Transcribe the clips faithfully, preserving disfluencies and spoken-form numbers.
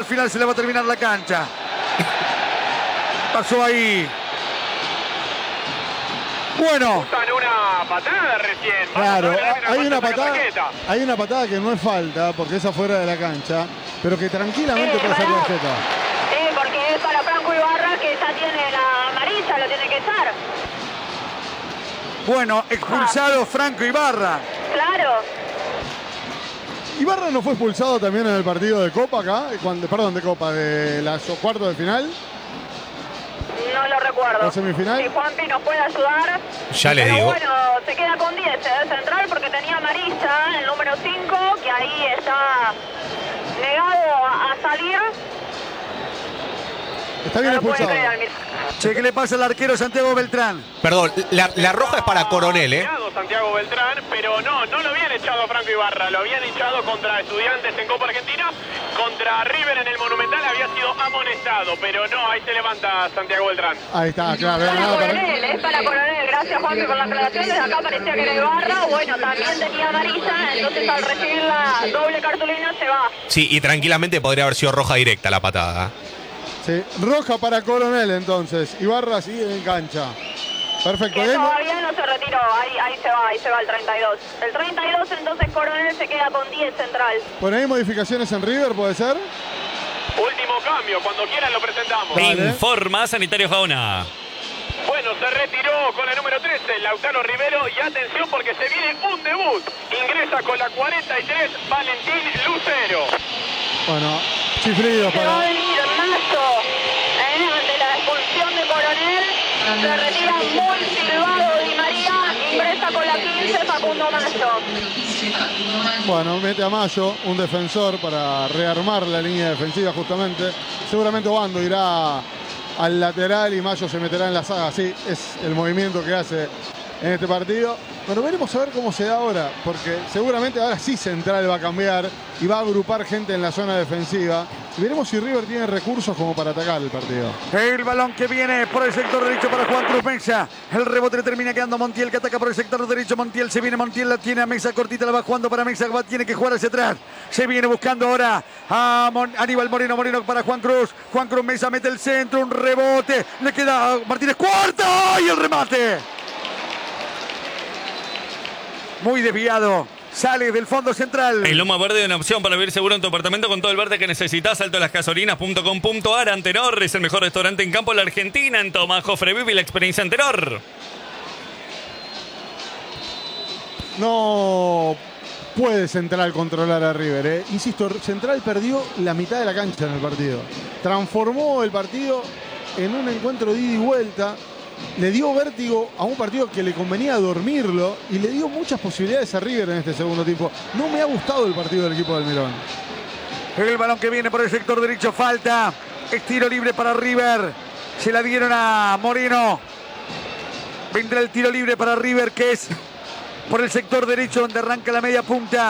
final se le va a terminar la cancha. Pasó ahí. Bueno. Usan una patada recién. Claro, hay una patada, tarjeta. hay una patada que no es falta porque es afuera de la cancha, pero que tranquilamente Sí, puede ser para- tarjeta. Sí, porque es para Franco Ibarra, que ya tiene la amarilla, lo tiene que echar. Bueno, expulsado Franco Ibarra. Claro. Ibarra no fue expulsado también en el partido de Copa acá, cuando, perdón, de Copa, de los cuartos de final. No lo recuerdo. ¿La semifinal? Si Juanpi nos puede ayudar. Ya les Pero digo. bueno, se queda con diez de central porque tenía amarilla, el número cinco, que ahí está negado a, a salir. Está bien No lo puede expulsado. creer, Almir. Che, ¿qué le pasa al arquero Santiago Beltrán? Perdón, la, la roja es para Coronel, ¿eh? Echado Santiago Beltrán, pero no, no lo habían echado a Franco Ibarra, lo habían echado contra Estudiantes en Copa Argentina, contra River en el Monumental había sido amonestado, pero no, ahí se levanta Santiago Beltrán. Ahí está, claro. Para nada para- Coronel, es para Coronel. Gracias, Juanpi, por la aclaración. Desde acá parecía que era Ibarra. Bueno, también tenía amarilla, entonces al recibir la doble cartulina se va. Sí, y tranquilamente podría haber sido roja directa la patada. Sí, roja para Coronel entonces. Ibarra sigue en cancha. Perfecto. Que Ahí- todavía no se retiró, ahí, ahí se va, ahí se va el treinta y dos. El treinta y dos, entonces Coronel se queda con diez central. Por ahí modificaciones en River, ¿puede ser? Último cambio, cuando quieran lo presentamos. Dale. Informa Sanitario Fauna. Bueno, se retiró con la número trece, Lautaro Rivero, y atención porque se viene un debut. Ingresa con la cuarenta y tres, Valentín Lucero. Bueno, chiflidos Se va a para... venir Mazo, eh, ante la expulsión de Coronel. Se retira muy silbado Di María, ingresa con la quince Facundo Mazo. Bueno, mete a Mayo, un defensor para rearmar la línea defensiva justamente. Seguramente Obando irá al lateral y Mayo se meterá en la saga. Sí, es el movimiento que hace en este partido. Pero veremos a ver cómo se da ahora, porque seguramente ahora sí Central va a cambiar y va a agrupar gente en la zona defensiva. Y veremos si River tiene recursos como para atacar el partido. El balón que viene por el sector derecho para Juan Cruz Mesa. El rebote le termina quedando Montiel, que ataca por el sector derecho. Montiel se viene, Montiel la tiene a Mesa cortita, la va jugando para Mesa, va, tiene que jugar hacia atrás. Se viene buscando ahora a Mon Aníbal Moreno, Moreno para Juan Cruz. Juan Cruz Mesa mete el centro, un rebote. Le queda a Martínez Cuarta y el remate. Muy desviado. Sale del fondo central. El Loma Verde es una opción para vivir seguro en tu apartamento con todo el verde que necesitas. Alto las gasolinas punto com punto ar. Antenor es el mejor restaurante en campo de la Argentina. En Tomás Jofre vive la experiencia Antenor. No puede Central controlar a River, ¿eh? Insisto, Central perdió la mitad de la cancha en el partido. Transformó el partido en un encuentro de ida y vuelta. Le dio vértigo a un partido que le convenía dormirlo y le dio muchas posibilidades a River en este segundo tiempo. No me ha gustado el partido del equipo del Mirón. El balón que viene por el sector derecho, falta. Es tiro libre para River. Se la dieron a Moreno. Vendrá el tiro libre para River, que es por el sector derecho donde arranca la media punta.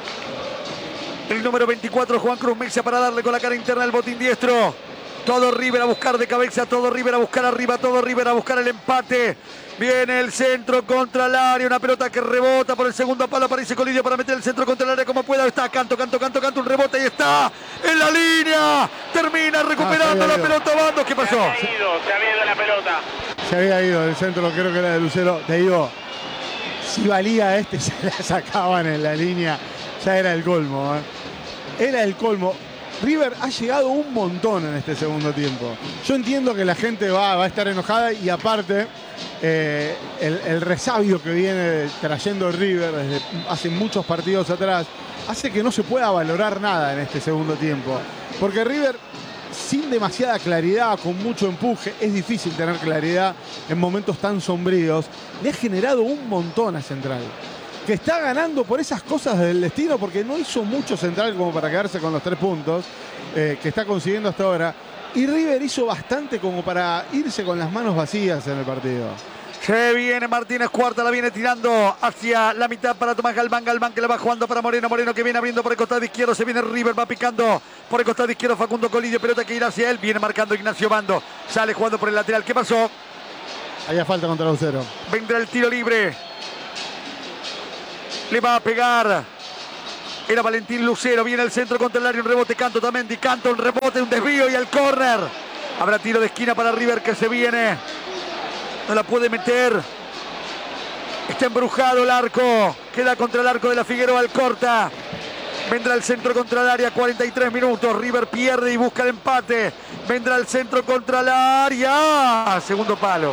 El número veinticuatro, Juan Cruz Mesa, para darle con la cara interna al botín diestro. Todo River a buscar de cabeza, todo River a buscar arriba, todo River a buscar el empate. Viene el centro contra el área, una pelota que rebota por el segundo palo, aparece Colidio para meter el centro contra el área como pueda. Está Canto, Canto, Canto, Canto, un rebote y está en la línea. Termina recuperando Ah, la se había pelota Obando. ¿Qué pasó? Se había ido, se había ido la pelota. Se había ido del centro, creo que era de Lucero. Te digo, si valía este, se la sacaban en la línea. Ya era el colmo, ¿eh? Era el colmo. River ha llegado un montón en este segundo tiempo. Yo entiendo que la gente va, va a estar enojada y aparte eh, el, el resabio que viene trayendo River desde hace muchos partidos atrás hace que no se pueda valorar nada en este segundo tiempo. Porque River, sin demasiada claridad, con mucho empuje, es difícil tener claridad en momentos tan sombríos, le ha generado un montón a Central. Que está ganando por esas cosas del destino, porque no hizo mucho Central como para quedarse con los tres puntos eh, que está consiguiendo hasta ahora. Y River hizo bastante como para irse con las manos vacías en el partido. Se viene Martínez Cuarta, la viene tirando hacia la mitad para Tomás Galván. Galván que la va jugando para Moreno. Moreno que viene abriendo por el costado izquierdo. Se viene River, va picando por el costado izquierdo Facundo Colidio. Pelota que irá hacia él. Viene marcando Ignacio Bando. Sale jugando por el lateral. ¿Qué pasó? Había falta contra Lucero. Vendrá el tiro libre. Le va a pegar Era Valentín Lucero. Viene el centro contra el área. Un rebote. Canto también. Di Canto. Un rebote. Un desvío y el córner. Habrá tiro de esquina para River que se viene. No la puede meter. Está embrujado el arco. Queda contra el arco de la Figueroa. El corta. Vendrá el centro contra el área. cuarenta y tres minutos. River pierde y busca el empate. Vendrá el centro contra el área. Segundo palo.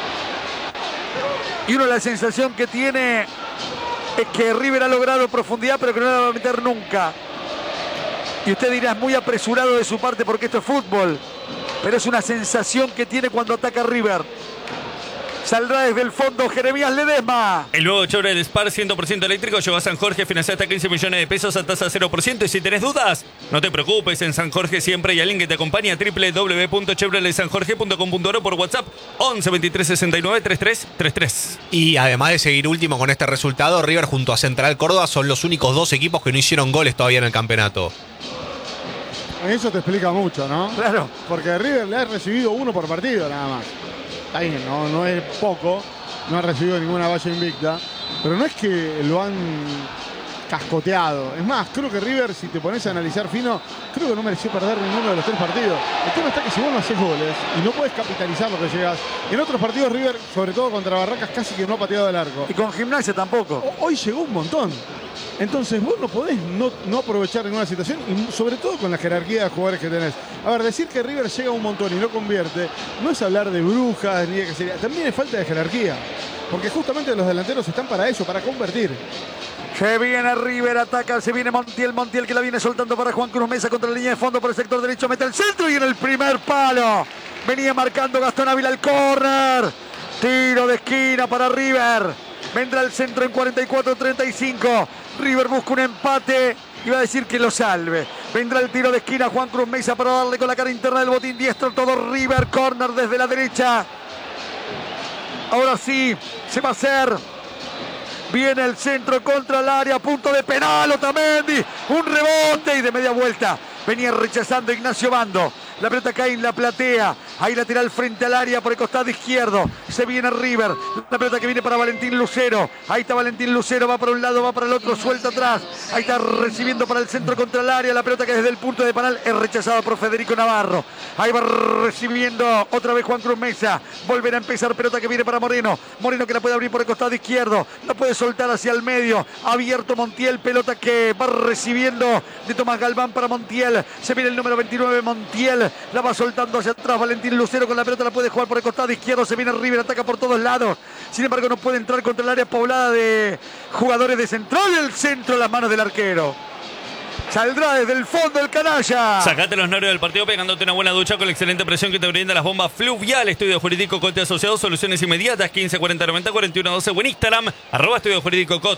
Y uno la sensación que tiene es que River ha logrado profundidad, pero que no la va a meter nunca. Y usted dirá, es muy apresurado de su parte porque esto es fútbol. Pero es una sensación que tiene cuando ataca River. Saldrá desde el fondo Jeremías Ledesma. El nuevo Chevrolet Spark cien por ciento eléctrico llegó a San Jorge, financiado hasta quince millones de pesos a tasa cero por ciento. Y si tenés dudas, no te preocupes, en San Jorge siempre hay alguien que te acompaña. doble u doble u doble u punto chevrolet san jorge punto com punto a r o por WhatsApp once veintitrés sesenta y nueve treinta y tres treinta y tres. Y además de seguir último con este resultado, River junto a Central Córdoba son los únicos dos equipos que no hicieron goles todavía en el campeonato. Eso te explica mucho, ¿no? Claro. Porque River le ha recibido uno por partido nada más. Está bien, no, no es poco, no ha recibido ninguna valla invicta, pero no es que lo han cascoteado. Es más, creo que River, si te pones a analizar fino, creo que no mereció perder ninguno de los tres partidos. El tema está que si vos no haces goles y no puedes capitalizar lo que llegas, en otros partidos River, sobre todo contra Barracas, casi que no ha pateado el arco. Y con Gimnasia tampoco. O- Hoy llegó un montón. Entonces vos no podés no, no aprovechar ninguna situación, y sobre todo con la jerarquía de jugadores que tenés. A ver, decir que River llega un montón y no convierte, no es hablar de brujas, ni de que sería. También es falta de jerarquía. Porque justamente los delanteros están para eso, para convertir. Se viene River, ataca, se viene Montiel, Montiel que la viene soltando para Juan Cruz Mesa contra la línea de fondo por el sector derecho, mete el centro y en el primer palo. Venía marcando Gastón Ávila el córner. Tiro de esquina para River. Vendrá el centro en cuarenta y cuatro treinta y cinco. River busca un empate. Iba a decir que lo salve. Vendrá el tiro de esquina Juan Cruz Mesa para darle con la cara interna del botín diestro. Todo River, córner desde la derecha. Ahora sí, se va a hacer. Viene el centro contra el área, punto de penal, Otamendi, un rebote y de media vuelta. Venía rechazando Ignacio Bando. La pelota cae en la platea. Ahí lateral frente al área por el costado izquierdo. Se viene River. La pelota que viene para Valentín Lucero. Ahí está Valentín Lucero. Va para un lado, va para el otro. Suelta atrás. Ahí está recibiendo para el centro contra el área. La pelota que desde el punto de penal es rechazada por Federico Navarro. Ahí va recibiendo otra vez Juan Cruz Mesa. Volverá a empezar. Pelota que viene para Moreno. Moreno que la puede abrir por el costado izquierdo. La puede soltar hacia el medio. Abierto Montiel. Pelota que va recibiendo de Tomás Galván para Montiel. Se viene el número veintinueve Montiel. La va soltando hacia atrás Valentín Lucero con la pelota, la puede jugar por el costado izquierdo. Se viene River, ataca por todos lados. Sin embargo, no puede entrar contra el área poblada de jugadores de Central. El centro en las manos del arquero. Saldrá desde el fondo el canalla. Sacate los nervios del partido pegándote una buena ducha con la excelente presión que te brinda las bombas Fluvial. Estudio Jurídico Cote Asociados, soluciones inmediatas. Quince cuarenta noventa cuarenta y uno doce o en Instagram, arroba Estudio Jurídico Cot.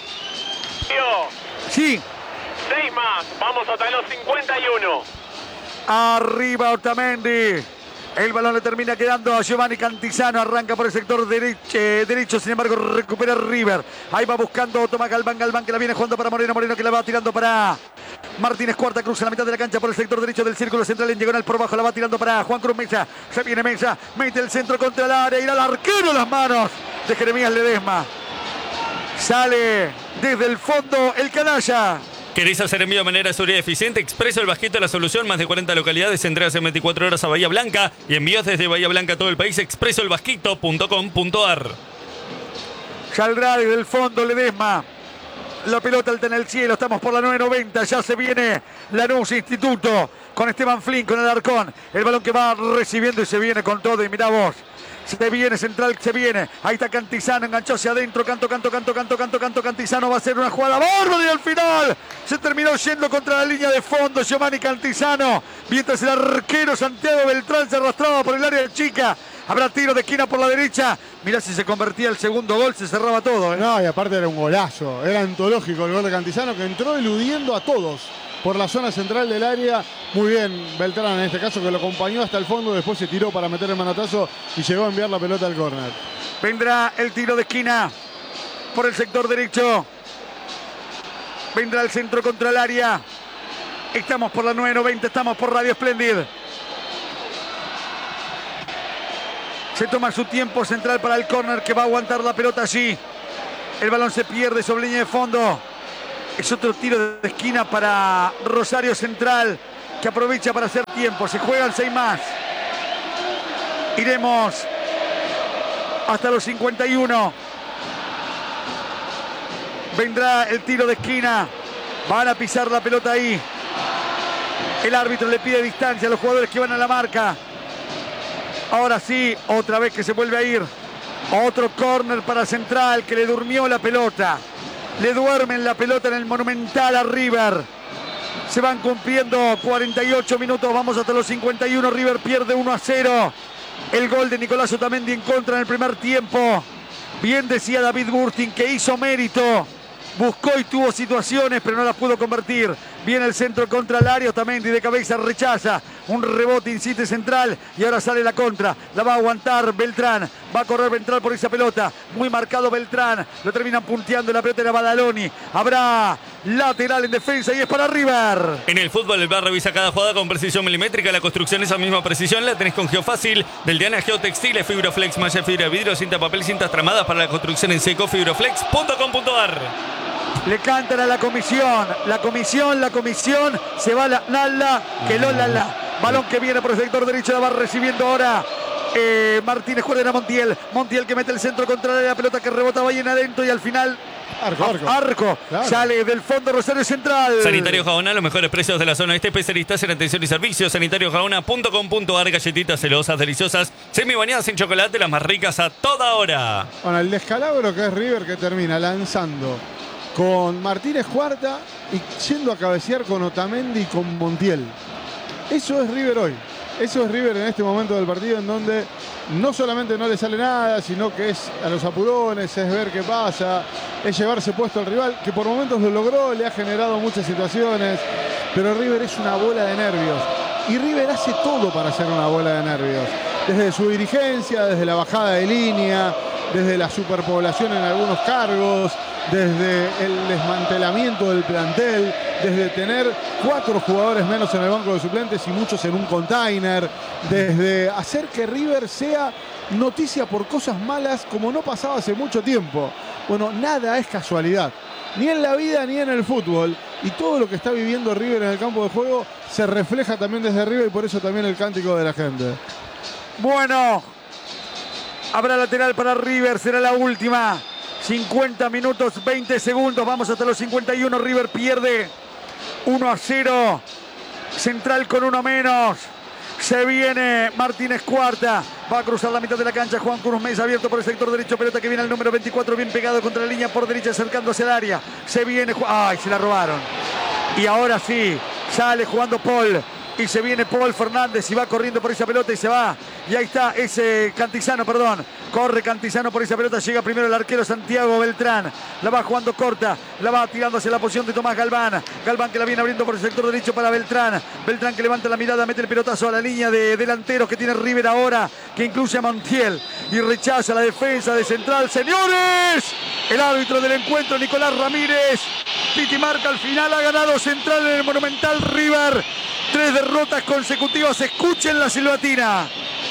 Sí. Seis más, vamos hasta los cincuenta y uno. Arriba Otamendi. El balón le termina quedando a Giovanni Cantizano. Arranca por el sector derecho, eh, derecho. Sin embargo, recupera River. Ahí va buscando Tomás Galván. Galván que la viene jugando para Moreno. Moreno que la va tirando para Martínez Cuarta. Cruza la mitad de la cancha por el sector derecho del círculo central. En diagonal por bajo. La va tirando para Juan Cruz Mesa. Se viene Mesa. Mete el centro contra el área. Irá al arquero en las manos de Jeremías Ledesma. Sale desde el fondo el canalla. ¿Querés hacer envío de manera seguridad y eficiente? Expreso el Basquito la solución. Más de cuarenta localidades, entregas en veinticuatro horas a Bahía Blanca y envíos desde Bahía Blanca a todo el país. expreso el basquito punto com punto a r. Saldrá desde el fondo Ledesma. La pelota alta en el cielo. Estamos por la nueve noventa. Ya se viene Lanús Instituto con Esteban Flynn, con el Alarcón. El balón que va recibiendo y se viene con todo. Y mirá vos. Se viene Central, se viene. Ahí está Cantizano, enganchó hacia adentro. Canto, canto, canto, canto, canto, canto. Cantizano va a hacer una jugada bárbara y al final se terminó yendo contra la línea de fondo Giovanni Cantizano. Mientras el arquero Santiago Beltrán se arrastraba por el área chica. Habrá tiro de esquina por la derecha. Mirá si se convertía el segundo gol, se cerraba todo. ¿eh? No, y aparte era un golazo. Era antológico el gol de Cantizano, que entró eludiendo a todos por la zona central del área. Muy bien Beltrán en este caso, que lo acompañó hasta el fondo. Después se tiró para meter el manotazo y llegó a enviar la pelota al córner. Vendrá el tiro de esquina por el sector derecho. Vendrá el centro contra el área. Estamos por la nueve noventa, estamos por Radio Splendid. Se toma su tiempo Central para el córner, que va a aguantar la pelota allí. El balón se pierde sobre línea de fondo. Es otro tiro de esquina para Rosario Central, que aprovecha para hacer tiempo. Se juegan seis más. Iremos hasta los cincuenta y uno. Vendrá el tiro de esquina. Van a pisar la pelota ahí. El árbitro le pide distancia a los jugadores que van a la marca. Ahora sí, otra vez que se vuelve a ir. Otro córner para Central, que le durmió la pelota. Le duermen la pelota en el Monumental a River. Se van cumpliendo cuarenta y ocho minutos. Vamos hasta los cincuenta y uno. River pierde uno a cero. El gol de Nicolás Otamendi en contra en el primer tiempo. Bien decía David Burstin que hizo mérito. Buscó y tuvo situaciones, pero no las pudo convertir. Viene el centro contra el área. Otamendi de cabeza rechaza. Un rebote insiste Central. Y ahora sale la contra. La va a aguantar Beltrán. Va a correr Beltrán por esa pelota. Muy marcado Beltrán. Lo terminan punteando. La pelota era Badaloni. Habrá lateral en defensa y es para River. En el fútbol, el V A R revisa cada jugada con precisión milimétrica. La construcción, esa misma precisión, la tenés con Geofácil. Del Diana Geotextiles, Fibroflex, malla fibra, vidrio, cinta, papel, cintas tramadas para la construcción en seco. Fibroflex punto com punto a r. Le cantan a la comisión. La comisión, la comisión. Se va la Nala, que lo la la. Balón que viene por el sector derecho. La va recibiendo ahora eh, Martínez. Juega a Montiel. Montiel que mete el centro contra la pelota que rebota bien adentro y al final. Arco, arco. Arco. Claro. Sale del fondo Rosario Central. Sanitario Jaona, los mejores precios de la zona este. Especialistas en atención y servicios. sanitario jaona punto com punto a r. Galletitas celosas, deliciosas, semibañadas en chocolate, las más ricas a toda hora. Bueno, el descalabro que es River, que termina lanzando con Martínez Cuarta y yendo a cabecear con Otamendi y con Montiel. Eso es River hoy. Eso es River en este momento del partido, en donde no solamente no le sale nada, sino que es a los apurones, es ver qué pasa, es llevarse puesto al rival, que por momentos lo logró, le ha generado muchas situaciones, pero River es una bola de nervios. Y River hace todo para ser una bola de nervios. Desde su dirigencia, desde la bajada de línea, desde la superpoblación en algunos cargos, desde el desmantelamiento del plantel, desde tener cuatro jugadores menos en el banco de suplentes y muchos en un container, desde hacer que River sea noticia por cosas malas como no pasaba hace mucho tiempo. Bueno, nada es casualidad, ni en la vida ni en el fútbol, y todo lo que está viviendo River en el campo de juego se refleja también desde arriba, y por eso también el cántico de la gente. Bueno, habrá lateral para River, será la última. cincuenta minutos, veinte segundos, vamos hasta los cincuenta y uno. River pierde uno a cero. Central con uno menos. Se viene Martínez Cuarta. Va a cruzar la mitad de la cancha. Juan Cruz Mesa abierto por el sector derecho. Pelota que viene al número veinticuatro. Bien pegado contra la línea por derecha, acercándose al área. Se viene. ¡Ay! Se la robaron. Y ahora sí. Sale jugando Paul. Y se viene Paul Fernández y va corriendo por esa pelota y se va. Y ahí está ese Cantizano, perdón. Corre Cantizano por esa pelota. Llega primero el arquero Santiago Beltrán. La va jugando corta. La va tirando hacia la posición de Tomás Galván. Galván que la viene abriendo por el sector derecho para Beltrán. Beltrán que levanta la mirada, mete el pelotazo a la línea de delanteros que tiene River ahora, que incluye a Montiel. Y rechaza la defensa de Central. ¡Señores! El árbitro del encuentro, Nicolás Ramírez. Piti marca al final. Ha ganado Central en el Monumental. River. Tres derrotas consecutivas. Escuchen la silbatina.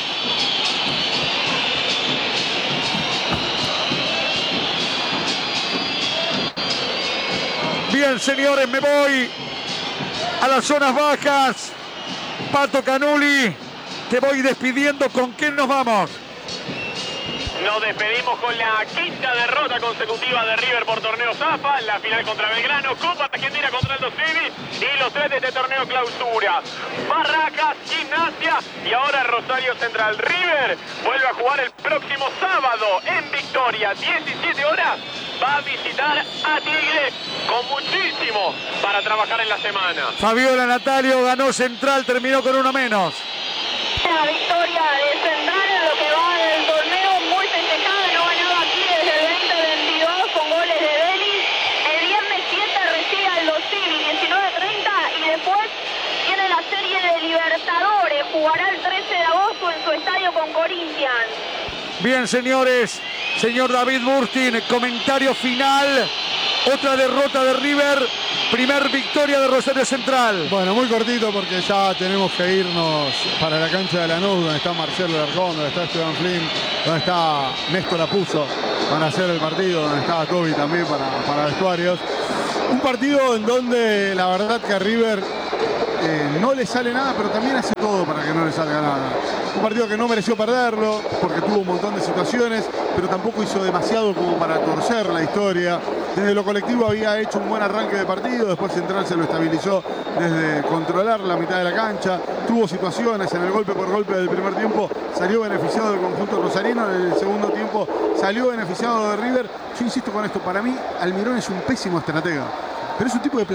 Bien, señores, me voy a las zonas bajas. Pato Canuli, te voy despidiendo. ¿Con quién nos vamos? Nos despedimos con la quinta derrota consecutiva de River por torneo Zafa, la final contra Belgrano, Copa Argentina contra Aldo Civi y los tres de este torneo Clausura. Barracas, Gimnasia y ahora Rosario Central. River vuelve a jugar el próximo sábado en Victoria, diecisiete horas. Va a visitar a Tigre con muchísimo para trabajar en la semana. Fabiola Natalio ganó Central, terminó con uno menos. La victoria de Central en lo que va del torneo, muy festejada, no ganaba aquí desde el veinte veintidós con goles de Denis. El viernes siete recibe al Aldo Civi, diecinueve treinta, y después tiene la serie de Libertadores. Jugará el trece de agosto en su estadio con Corinthians. Bien, señores, señor David Burstin, comentario final. Otra derrota de River, primer victoria de Rosario Central. Bueno, muy cortito porque ya tenemos que irnos para la cancha de Lanús, donde está Marcelo Larcón, donde está Esteban Flynn, donde está Néstor Apuzzo para hacer el partido, donde está Toby también para, para vestuarios. Un partido en donde la verdad que a River eh, no le sale nada, pero también hace todo para que no le salga nada. Un partido que no mereció perderlo, porque tuvo un montón de situaciones, pero tampoco hizo demasiado como para torcer la historia. Desde lo colectivo había hecho un buen arranque de partido, después Central se lo estabilizó desde controlar la mitad de la cancha. Tuvo situaciones en el golpe por golpe del primer tiempo, salió beneficiado del conjunto rosarino, en el segundo tiempo salió beneficiado de River. Yo insisto con esto, para mí Almirón es un pésimo estratega, pero es un tipo de